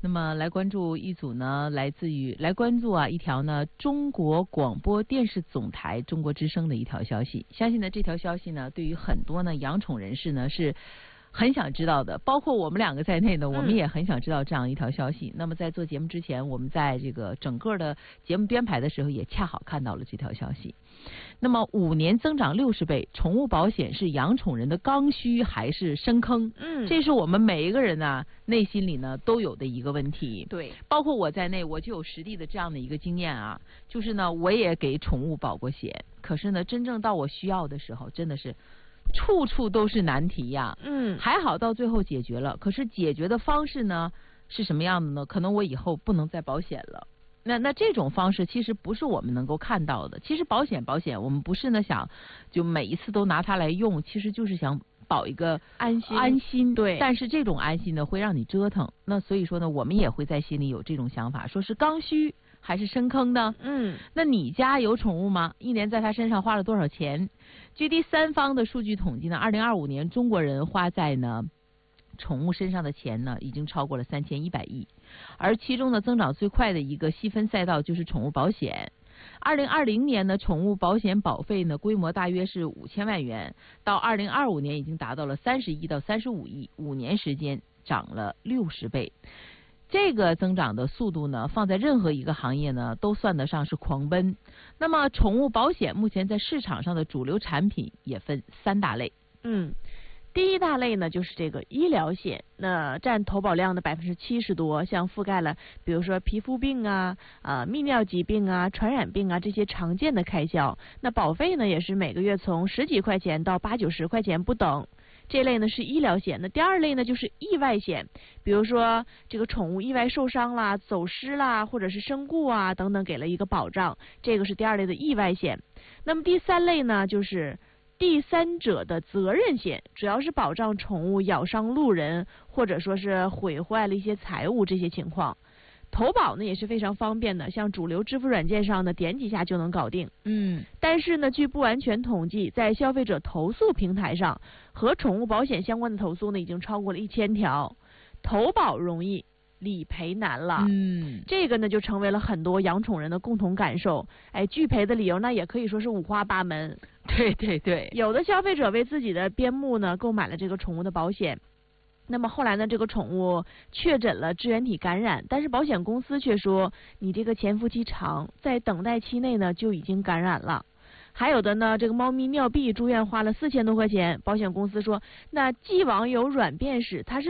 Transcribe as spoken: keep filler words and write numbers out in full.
那么来关注一组呢，来自于来关注啊一条呢中国广播电视总台中国之声的一条消息。相信呢这条消息呢，对于很多呢养宠人士呢是很想知道的，包括我们两个在内呢，我们也很想知道这样一条消息。嗯、那么在做节目之前，我们在这个整个的节目编排的时候，也恰好看到了这条消息。那么五年增长六十倍，宠物保险是养宠人的刚需还是深坑？嗯，这是我们每一个人呢内心里呢都有的一个问题。 对， 包括我在内，我就有实地的这样的一个经验啊，就是呢我也给宠物保过险，可是呢真正到我需要的时候，真的是处处都是难题呀。嗯，还好到最后解决了，可是解决的方式呢是什么样的呢？可能我以后不能再保险了。那那这种方式其实不是我们能够看到的。其实保险保险，我们不是呢想就每一次都拿它来用，其实就是想保一个安心安心。 对， 但是这种安心呢会让你折腾。那所以说呢，我们也会在心里有这种想法，说是刚需还是深坑呢？嗯，那你家有宠物吗？一年在它身上花了多少钱？据第三方的数据统计呢，二零二五年中国人花在呢宠物身上的钱呢，已经超过了三千一百亿，而其中呢增长最快的一个细分赛道就是宠物保险。二零二零年呢，宠物保险保费呢规模大约是五千万元，到二零二五年已经达到了三十亿到三十五亿，五年时间涨了六十倍。这个增长的速度呢，放在任何一个行业呢，都算得上是狂奔。那么，宠物保险目前在市场上的主流产品也分三大类。 嗯，第一大类呢就是这个医疗险，那占投保量的百分之七十多，像覆盖了比如说皮肤病啊、啊、呃、泌尿疾病啊、传染病啊这些常见的开销。那保费呢也是每个月从十几块钱到八九十块钱不等。这类呢是医疗险，那第二类呢就是意外险，比如说这个宠物意外受伤啦、走失啦，或者是身故啊等等，给了一个保障，这个是第二类的意外险。那么第三类呢就是第三者的责任险，主要是保障宠物咬伤路人，或者说是毁坏了一些财物这些情况。投保呢也是非常方便的，像主流支付软件上呢点几下就能搞定。嗯，但是呢，据不完全统计，在消费者投诉平台上，和宠物保险相关的投诉呢已经超过了一千条。投保容易，理赔难了。嗯，这个呢就成为了很多养宠人的共同感受。哎，拒赔的理由那也可以说是五花八门。 对对对， 有的消费者为自己的边牧呢购买了这个宠物的保险。那么后来呢，这个宠物确诊了支原体感染，但是保险公司却说你这个潜伏期长，在等待期内呢就已经感染了。还有的呢，这个猫咪尿闭住院花了四千多块钱，保险公司说那既往有软便史，它是